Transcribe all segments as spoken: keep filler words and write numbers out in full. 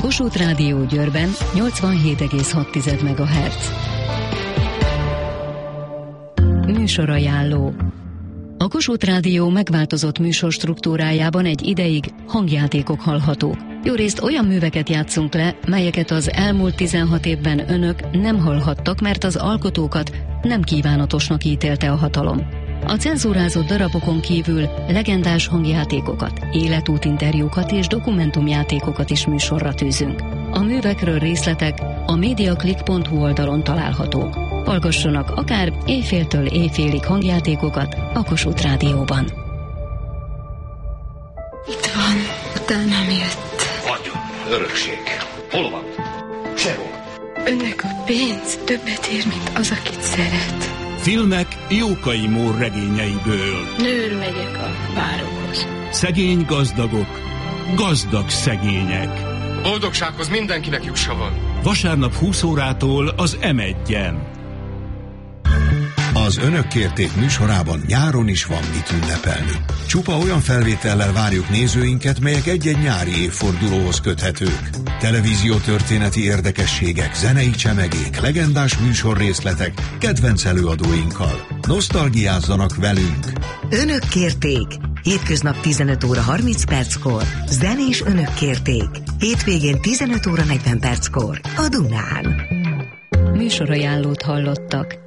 Kossuth Rádió Győrben nyolcvanhét egész hat megahertz. Műsorajánló. A Kossuth Rádió megváltozott műsorstruktúrájában egy ideig hangjátékok hallhatók. Jórészt olyan műveket játszunk le, melyeket az elmúlt tizenhat évben önök nem hallhattak, mert az alkotókat nem kívánatosnak ítélte a hatalom. A cenzúrázott darabokon kívül legendás hangjátékokat, életútinterjúkat és dokumentumjátékokat is műsorra tűzünk. A művekről részletek a mediaclick pont hu oldalon találhatók. Hallgassanak akár éjféltől éjfélig hangjátékokat a Kossuth Rádióban. Itt van, utánam jött. Vagyon, örökség. Hol van? Sehol. Önnek a pénz többet ér, mint az, akit szeret. Filmek Jókai Mór regényeiből. Nőr megyek a várokhoz. Szegény gazdagok, gazdag szegények. Boldogsághoz mindenkinek jussa van. Vasárnap húsz órától az em egyen. Az Önök kérték műsorában nyáron is van mit ünnepelni. Csupa olyan felvétellel várjuk nézőinket, melyek egy-egy nyári évfordulóhoz köthetők. Televíziótörténeti érdekességek, zenei csemegék, legendás műsorrészletek, kedvenc előadóinkkal. Nosztalgiázzanak velünk! Önök kérték! Hétköznap tizenöt óra harminc perckor. Zenés Önök kérték. Hétvégén tizenöt óra negyven perckor. A Dunán. Műsorajánlót hallottak.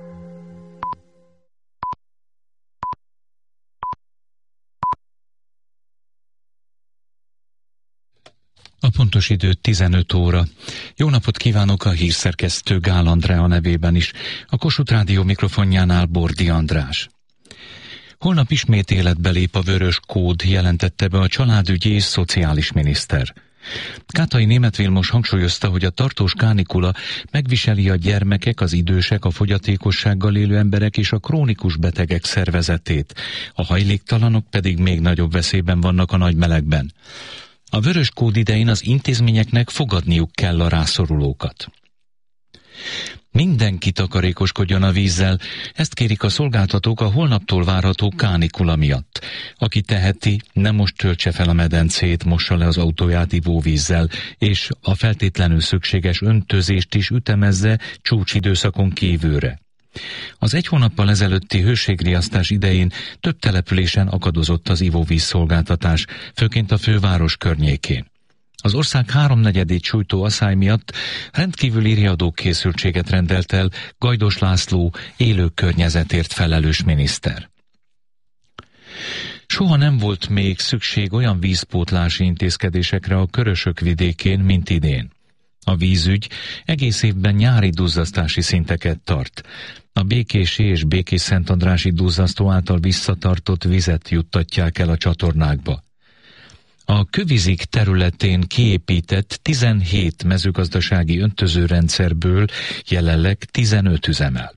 A pontos idő tizenöt óra. Jó napot kívánok a hírszerkesztő Gál Andrea nevében is. A Kossuth Rádió mikrofonjánál Bordi András. Holnap ismét életbe lép a vörös kód, jelentette be a családügyi és szociális miniszter. Kátai Németh Vilmos hangsúlyozta, hogy a tartós kánikula megviseli a gyermekek, az idősek, a fogyatékossággal élő emberek és a krónikus betegek szervezetét. A hajléktalanok pedig még nagyobb veszélyben vannak a nagy melegben. A vörös kód idején az intézményeknek fogadniuk kell a rászorulókat. Mindenki takarékoskodjon a vízzel, ezt kérik a szolgáltatók a holnaptól várható kánikula miatt. Aki teheti, ne most töltse fel a medencét, mossa le az autóját ivóvízzel, és a feltétlenül szükséges öntözést is ütemezze csúcsidőszakon kívülre. Az egy hónappal ezelőtti hőségriasztás idején több településen akadozott az ivóvíz szolgáltatás, főként a főváros környékén. Az ország háromnegyedét sújtó aszály miatt rendkívüli riadókészültséget rendelt el Gajdos László élő környezetért felelős miniszter. Soha nem volt még szükség olyan vízpótlási intézkedésekre a Körösök vidékén, mint idén. A vízügy egész évben nyári duzzasztási szinteket tart. A békési és békés-szentandrási duzzasztó által visszatartott vizet juttatják el a csatornákba. A Kövizik területén kiépített tizenhét mezőgazdasági öntözőrendszerből jelenleg tizenöt üzemel.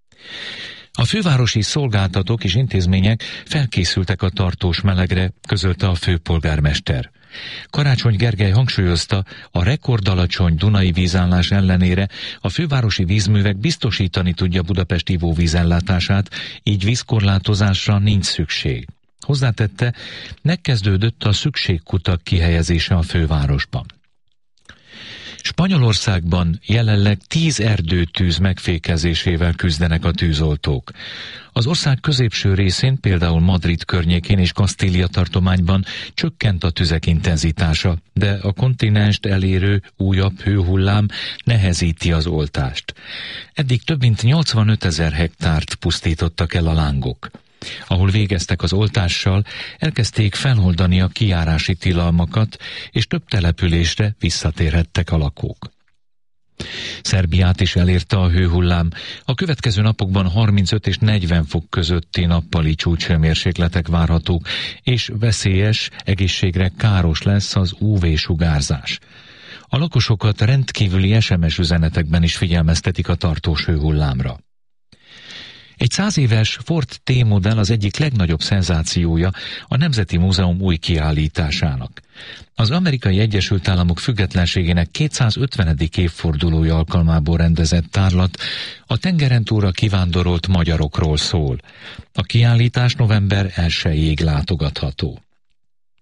A fővárosi szolgáltatók és intézmények felkészültek a tartós melegre, közölte a főpolgármester. Karácsony Gergely hangsúlyozta, a rekordalacsony Dunai vízállás ellenére a fővárosi vízművek biztosítani tudja Budapest ivóvízellátását, így vízkorlátozásra nincs szükség. Hozzátette, megkezdődött a szükségkutak kihelyezése a fővárosban. Spanyolországban jelenleg tíz erdőtűz megfékezésével küzdenek a tűzoltók. Az ország középső részén, például Madrid környékén és Kasztília tartományban csökkent a tüzek intenzitása, de a kontinenst elérő újabb hőhullám nehezíti az oltást. Eddig több mint nyolcvanötezer hektárt pusztítottak el a lángok. Ahol végeztek az oltással, elkezdték feloldani a kijárási tilalmakat, és több településre visszatérhettek a lakók. Szerbiát is elérte a hőhullám. A következő napokban harmincöt és negyven fok közötti nappali csúcshőmérsékletek várhatók, és veszélyes, egészségre káros lesz az ú vé-sugárzás. A lakosokat rendkívüli es em es üzenetekben is figyelmeztetik a tartós hőhullámra. Egy száz éves Ford T-modell az egyik legnagyobb szenzációja a Nemzeti Múzeum új kiállításának. Az Amerikai Egyesült Államok függetlenségének kétszázötvenedik évfordulója alkalmából rendezett tárlat a tengeren túlra kivándorolt magyarokról szól. A kiállítás november elsejéig látogatható.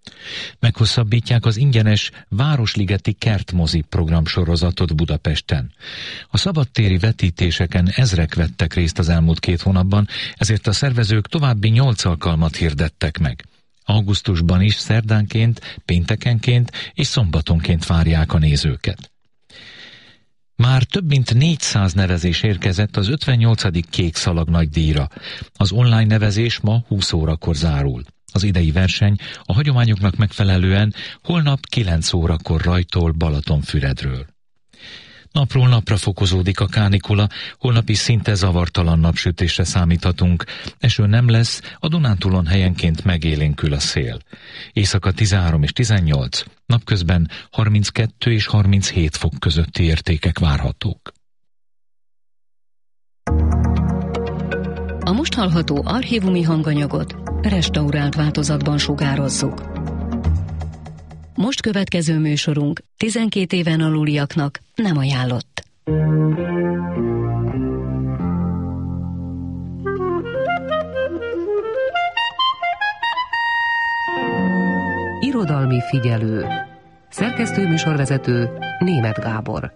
Meghosszabbítják az ingyenes Városligeti Kertmozi programsorozatot Budapesten. A szabadtéri vetítéseken ezrek vettek részt az elmúlt két hónapban, ezért a szervezők további nyolc alkalmat hirdettek meg. Augusztusban is szerdánként, péntekenként és szombatonként várják a nézőket. Már több mint négyszáz nevezés érkezett az ötvennyolcadik Kék Szalag nagydíjra. Az online nevezés ma húsz órakor zárul. Az idei verseny a hagyományoknak megfelelően holnap kilenc órakor rajtol Balatonfüredről. Napról napra fokozódik a kánikula, holnap is szinte zavartalan napsütésre számíthatunk. Eső nem lesz, a Dunántúlon helyenként megélénkül a szél. Éjszaka tizenhárom és tizennyolc, napközben harminckettő és harminchét fok közötti értékek várhatók. A most hallható archívumi hanganyagot restaurált változatban sugározzuk. Most következő műsorunk tizenkét éven aluliaknak nem ajánlott. Irodalmi figyelő. Szerkesztő műsorvezető Németh Gábor.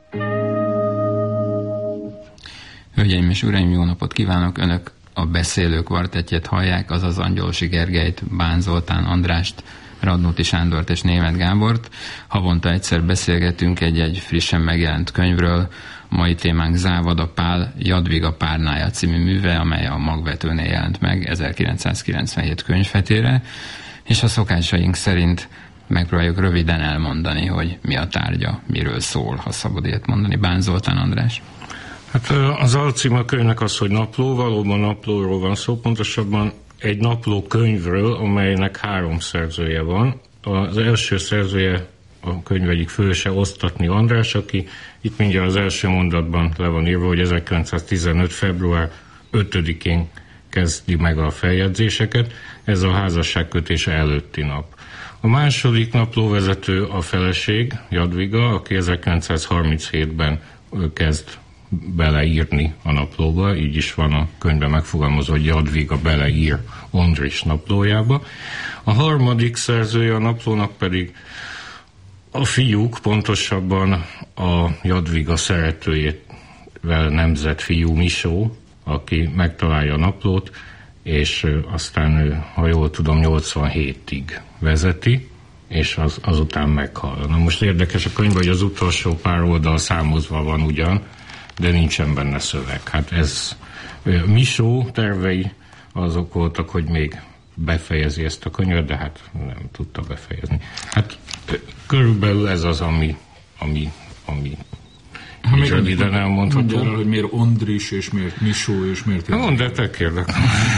Hölgyeim és uraim, jó napot kívánok! Önök a Beszélő Kvartettjét hallják, azaz Angyalosi Gergelyt, Bán Zoltán Andrást, Radnóti Sándort és Németh Gábort. Havonta egyszer beszélgetünk egy-egy frissen megjelent könyvről. Mai témánk Závada Pál Jadviga Párnája című műve, amely a Magvetőnél jelent meg ezerkilencszázkilencvenhét könyvhetére, és a szokásaink szerint megpróbáljuk röviden elmondani, hogy mi a tárgya, miről szól, ha szabad ilyet mondani. Bán Zoltán András. Hát az alcím a könyvnek az, hogy napló, valóban naplóról van szó, pontosabban egy napló könyvről, amelynek három szerzője van. Az első szerzője, a könyv egyik főse, Osztatni András, aki itt mindjárt az első mondatban le van írva, hogy ezerkilencszáztizenöt. február ötödikén kezdi meg a feljegyzéseket, ez a házasság kötése előtti nap. A második naplóvezető a feleség, Jadviga, aki ezerkilencszázharminchétben kezd beleírni a naplóba, így is van a könyvben megfogalmazva, hogy Jadviga beleír Ondris naplójába. A harmadik szerzője a naplónak pedig a fiúk, pontosabban a Jadviga szeretőjével nemzett fiú Misó, aki megtalálja a naplót, és aztán ő, ha jól tudom, nyolcvanhétig vezeti, és az, azután meghal. Na most érdekes a könyv, hogy az utolsó pár oldal számozva van ugyan, de nincsen benne szöveg. Hát ez Misó tervei azok voltak, hogy még befejezi ezt a könyvet, de hát nem tudta befejezni. Hát körülbelül ez az, ami, ami, ami ha még röviden elmondható. Mondja el, hogy miért Ondris, és miért Misó, és miért... Hát mondd el, te kérdek.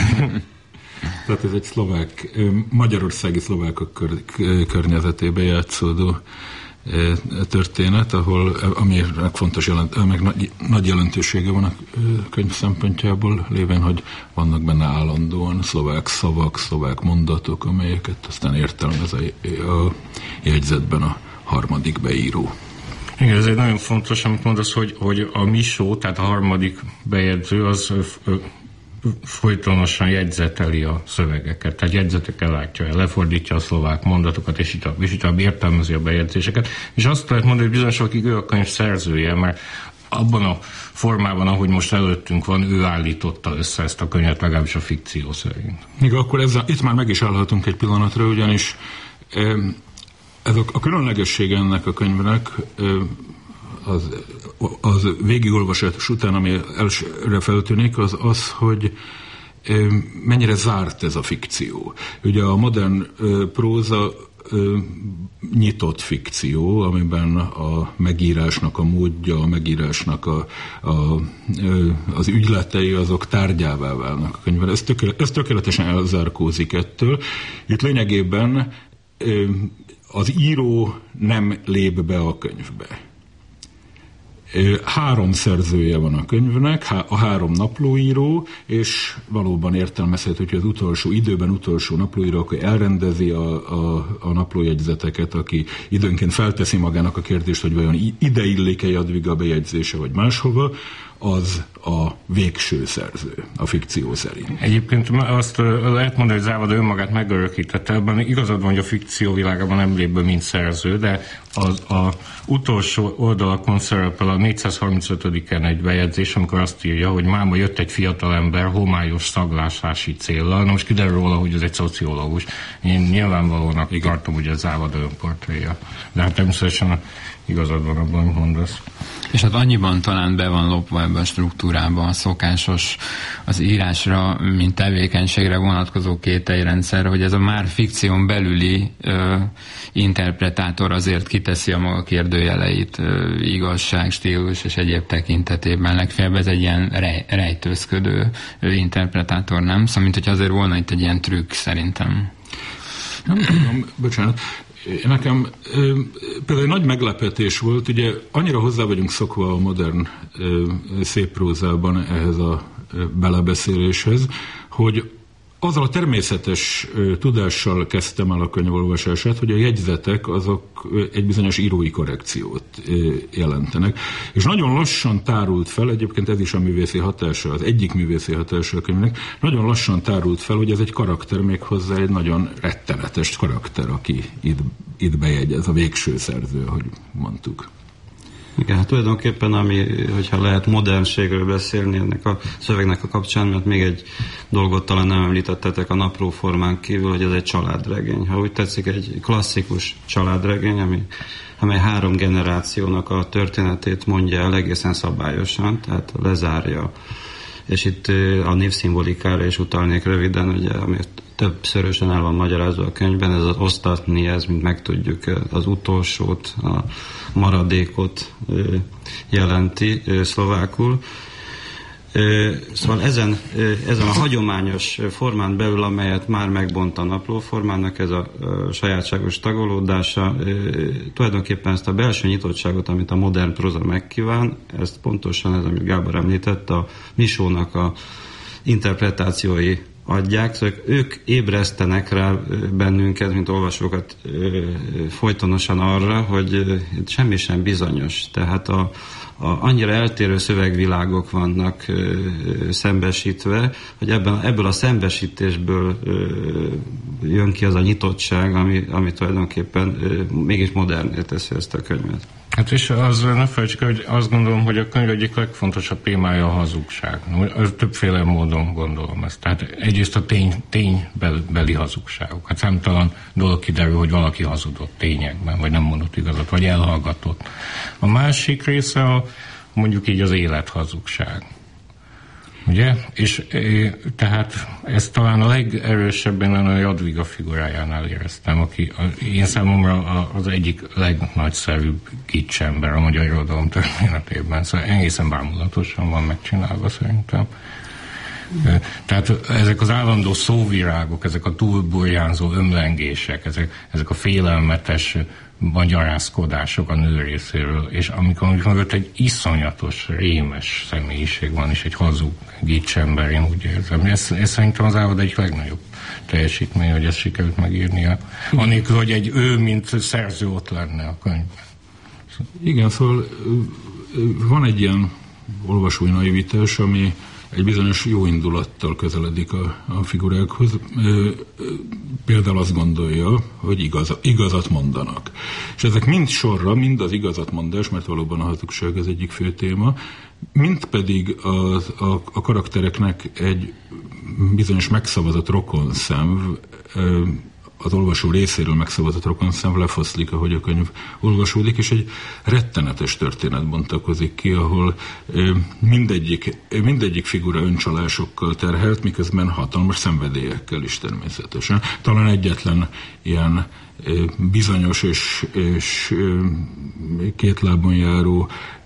Tehát ez egy szlovák, magyarországi szlovákok kör, környezetében játszódó történet, ahol aminek fontos jelent, meg nagy, nagy jelentősége van a könyv szempontjából, lévén, hogy vannak benne állandóan szlovák szavak, szlovák mondatok, amelyeket aztán értelmez a, a jegyzetben a harmadik beíró. Igen, ez egy nagyon fontos, amit mondasz, hogy, hogy a Misó, tehát a harmadik bejegyző, az folytonosan jegyzeteli a szövegeket, tehát jegyzetekkel látja el, lefordítja a szlovák mondatokat, és itt, és itt értelmezi a bejegyzéseket. És azt lehet mondani, hogy bizonyos akik ő a könyv szerzője, mert abban a formában, ahogy most előttünk van, ő állította össze ezt a könyvet, legalábbis a fikció szerint. Igen, akkor ezzel, itt már meg is állhatunk egy pillanatra, ugyanis ez a, a különlegessége ennek a könyvnek az, az végigolvasás után, ami elsőre feltűnik, az az, hogy mennyire zárt ez a fikció. Ugye a modern próza nyitott fikció, amiben a megírásnak a módja, a megírásnak a, a, az ügyletei, azok tárgyává válnak a könyvben. Ez, tökéle, ez tökéletesen elzárkózik ettől. Itt lényegében az író nem lép be a könyvbe. Három szerzője van a könyvnek, a három naplóíró, és valóban értelmezhető, hogy az utolsó időben utolsó naplóíró, aki elrendezi a, a, a naplójegyzeteket, aki időnként felteszi magának a kérdést, hogy vajon ide illik-e Jadviga bejegyzése, vagy máshova, az a végső szerző, a fikció szerint. Egyébként azt lehet mondani, hogy Závada önmagát megörökítette, ebben igazad van, hogy a fikció világában nem lép be, mint szerző, de az a utolsó oldalakon szerepel a négyszázharmincötödiken egy bejegyzés, amikor azt írja, hogy máma jött egy fiatalember homályos szaglásási céllal. Na most kiderül róla, hogy ez egy szociológus. Én nyilvánvalónak Igen. tartom, hogy ez Závada önportréja. De hát természetesen igazad van abban, amit mondasz. És hát annyiban talán be van lopva ebben a struktúrában a szokásos, az írásra, mint tevékenységre vonatkozó kételyrendszer, hogy ez a már fikción belüli ö, interpretátor azért kiteszi a maga kérdőjeleit, ö, igazság, stílus és egyéb tekintetében. Legfeljebb ez egy ilyen rej, rejtőzködő ö, interpretátor, nem? Szóval, mint hogy azért volna itt egy ilyen trükk, szerintem. Nem tudom, bocsánat. Nekem ö, például nagy meglepetés volt, ugye annyira hozzá vagyunk szokva a modern ö, szép prózában ehhez a ö, belebeszéléshez, hogy azzal a természetes ö, tudással kezdtem el a könyvolvasását, hogy a jegyzetek azok ö, egy bizonyos írói korrekciót ö, jelentenek. És nagyon lassan tárult fel, egyébként ez is a művészi hatása, az egyik művészi hatása a könyvnek, nagyon lassan tárult fel, hogy ez egy karakter, méghozzá egy nagyon rettenetes karakter, aki itt, itt bejegyez, a végső szerző, ahogy mondtuk. Igen, hát tulajdonképpen, ami, hogyha lehet modernségről beszélni ennek a szövegnek a kapcsán, mert még egy dolgot talán nem említettetek a naplóformán kívül, hogy ez egy családregény. Ha úgy tetszik, egy klasszikus családregény, ami, amely három generációnak a történetét mondja el egészen szabályosan, tehát lezárja. És itt a névszimbolikára is utalnék röviden, ugye, ami többszörösen el van magyarázva a könyvben, ez az osztatni, ez, mint megtudjuk, az utolsót, a maradékot jelenti szlovákul. Szóval ezen, ezen a hagyományos formán belül, amelyet már megbont a naplóformának, ez a sajátságos tagolódása, tulajdonképpen ezt a belső nyitottságot, amit a modern próza megkíván, ezt pontosan ez, amit Gábor említett, a Misónak a interpretációi adják, szóval ők ébresztenek rá bennünket, mint olvasókat folytonosan arra, hogy semmi sem bizonyos. Tehát a, a, annyira eltérő szövegvilágok vannak ö, szembesítve, hogy ebben, ebből a szembesítésből ö, jön ki az a nyitottság, ami, ami tulajdonképpen ö, mégis modernné teszi ezt a könyvet. Hát és az, ne felejtsük, hogy azt gondolom, hogy a könyv egyik legfontosabb témája a hazugság. Többféle módon gondolom ezt. Tehát egyrészt a tény, ténybeli hazugságok. Hát számtalan dolog kiderül, hogy valaki hazudott tényekben, vagy nem mondott igazat, vagy elhallgatott. A másik része a, mondjuk így az élethazugság. Ugye? És e, tehát ez talán a legerősebben a Jadwiga figurájánál éreztem, aki a, én számomra az egyik legnagyszerűbb kicsember a magyar irodalom történetében. Szóval egészen bámulatosan van megcsinálva szerintem. E, tehát ezek az állandó szóvirágok, ezek a túlburjánzó ömlengések, ezek, ezek a félelmetes magyarázkodások a nő részéről, és amikor mögött egy iszonyatos, rémes személyiség van, és egy hazug gicsember, én úgy érzem. Ez, ez szerintem az Závada egyik legnagyobb teljesítmény, hogy ezt sikerült megírnia. Anélkül, hogy egy ő, mint szerző ott lenne a könyvben. Igen, szóval van egy ilyen olvasói naivitás, ami egy bizonyos jó indulattal közeledik a, a figurákhoz. Például azt gondolja, hogy igaz, igazat mondanak. És ezek mind sorra, mind az igazatmondás, mert valóban a hazugság az egyik fő téma, mind pedig a, a, a karaktereknek egy bizonyos megszavazott rokonszenv, az olvasó részéről megszavazott rokonszenv lefoszlik, ahogy a könyv olvasódik, és egy rettenetes történet bontakozik ki, ahol mindegyik, mindegyik figura öncsalásokkal terhelt, miközben hatalmas szenvedélyekkel is természetesen. Talán egyetlen ilyen bizonyos és, és két lábon járó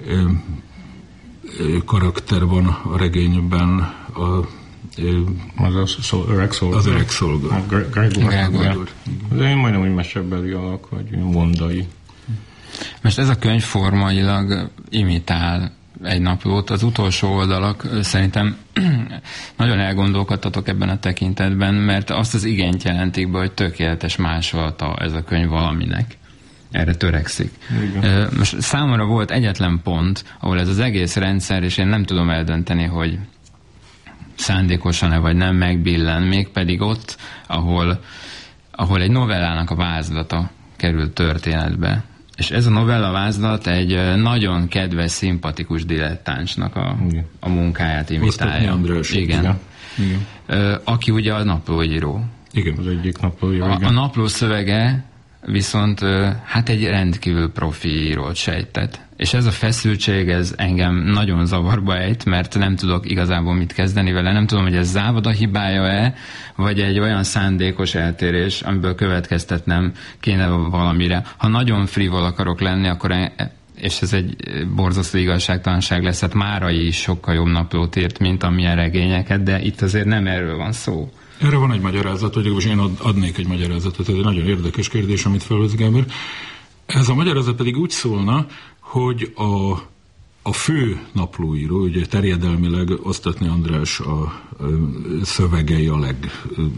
karakter van a regényben, a Az a szol, öreg szolga. Az öreg szolga. Gregor. De én majdnem, hogy mesebeli alak, vagy mondai. Most ez a könyv formailag imitál egy naplót. Az utolsó oldalak szerintem nagyon elgondolkodtatok ebben a tekintetben, mert azt az igényt jelentik be, hogy tökéletes másolata ez a könyv valaminek. erre törekszik. Igen. Most számomra volt egyetlen pont, ahol ez az egész rendszer, és én nem tudom eldönteni, hogy szándékosan-e vagy nem megbillen, mégpedig ott, ahol, ahol egy novellának a vázlata került történetbe. És ez a novella vázlat egy nagyon kedves, szimpatikus dilettánsnak a, a munkáját imitálja. András. Igen. Igen. Igen. Aki ugye a naplóíró. Igen, az egyik naplóíró. A, a napló szövege viszont hát egy rendkívül profi írót sejtett. És ez a feszültség, ez engem nagyon zavarba ejt, mert nem tudok igazából mit kezdeni vele. Nem tudom, hogy ez Závada hibája-e, vagy egy olyan szándékos eltérés, amiből következtetnem kéne valamire. Ha nagyon frivol akarok lenni, akkor e- és ez egy borzasztó igazságtalanság lesz, hát Márai is sokkal jobb naplót írt, mint amilyen regényeket, de itt azért nem erről van szó. Erre van egy magyarázat, vagy legalábbis én adnék egy magyarázatot, ez egy nagyon érdekes kérdés, amit felhoz Gábor. Ez a magyarázat pedig úgy szólna, hogy a, a fő naplóíró, ugye terjedelmileg Osztatni András a, a szövegei a leg...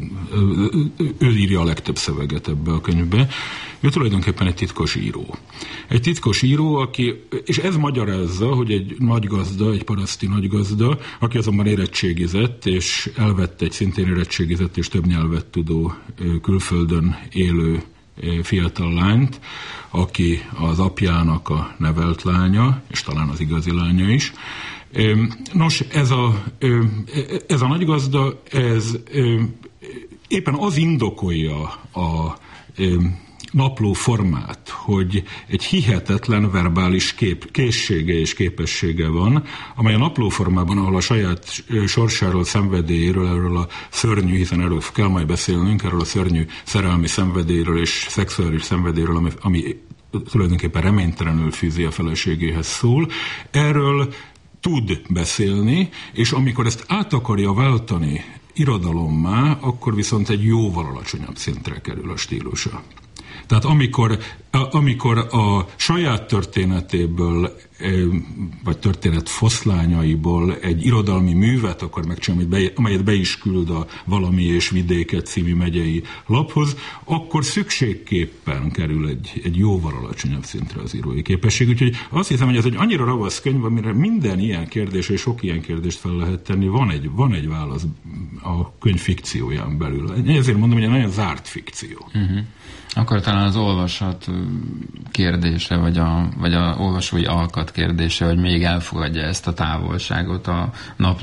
ő írja a legtöbb szöveget ebbe a könyvbe. Ő tulajdonképpen egy titkos író. Egy titkos író, aki, és ez magyarázza, hogy egy nagygazda, egy paraszti nagygazda, aki azonban érettségizett, és elvette egy szintén érettségizett és több nyelvet tudó külföldön élő fiatal lányt, aki az apjának a nevelt lánya, és talán az igazi lánya is. Nos, ez a, ez a nagygazda, ez éppen az indokolja a napló formát, hogy egy hihetetlen verbális kép, készsége és képessége van, amely a napló formában, ahol a saját sorsáról, szenvedélyéről, erről a szörnyű, hiszen erről kell majd beszélnünk, erről a szörnyű szerelmi szenvedélyről és szexuális szenvedélyről, ami, ami tulajdonképpen reménytelenül fűzi a feleségéhez szól, erről tud beszélni, és amikor ezt át akarja váltani irodalommá, akkor viszont egy jóval alacsonyabb szintre kerül a stílusa. Tehát amikor, amikor a saját történetéből, vagy történet foszlányaiból egy irodalmi művet akar megcsinálni, amelyet be is küld a Valami és Vidéket című megyei laphoz, akkor szükségképpen kerül egy, egy jóval alacsonyabb szintre az írói képesség. Úgyhogy azt hiszem, hogy ez egy annyira ravasz könyv, amire minden ilyen kérdés, és sok ilyen kérdést fel lehet tenni, van egy, van egy válasz a könyv fikcióján belül. Ezért mondom, hogy egy nagyon zárt fikció. Uh-huh. Akkor talán az olvasat kérdése, vagy a, vagy a olvasói alkat kérdése, hogy még elfogadja ezt a távolságot a napló